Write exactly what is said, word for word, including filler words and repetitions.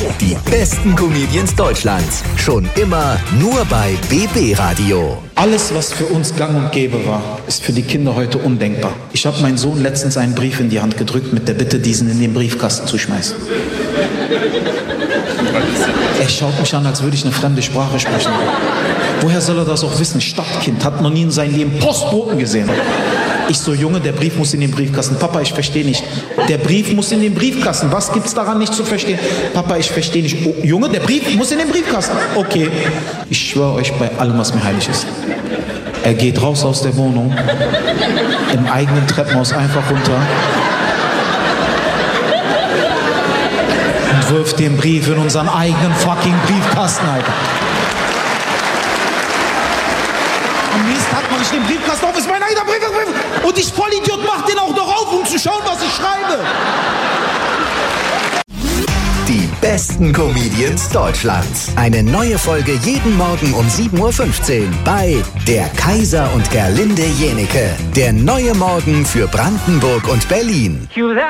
Die besten Comedians Deutschlands. Schon immer nur bei B B Radio. Alles, was für uns gang und gäbe war, ist für die Kinder heute undenkbar. Ich habe meinem Sohn letztens einen Brief in die Hand gedrückt mit der Bitte, diesen in den Briefkasten zu schmeißen. Er schaut mich an, als würde ich eine fremde Sprache sprechen. Woher soll er das auch wissen? Stadtkind, hat noch nie in seinem Leben Postboten gesehen. Ich so, Junge, der Brief muss in den Briefkasten. Papa, ich verstehe nicht. Der Brief muss in den Briefkasten. Was gibt's daran nicht zu verstehen? Papa, ich verstehe nicht. Oh, Junge, der Brief muss in den Briefkasten. Okay. Ich schwöre euch bei allem, was mir heilig ist. Er geht raus aus der Wohnung, im eigenen Treppenhaus einfach runter und wirft den Brief in unseren eigenen fucking Briefkasten, Alter. Am nächsten Tag mache ich den Briefkasten auf, ist mein eigener Brief, Brief. Und ich Vollidiot mach den auch noch auf, um zu schauen, was ich schreibe. Die besten Comedians Deutschlands. Eine neue Folge jeden Morgen um sieben Uhr fünfzehn bei Der Kaiser und Gerlinde Jenike. Der neue Morgen für Brandenburg und Berlin.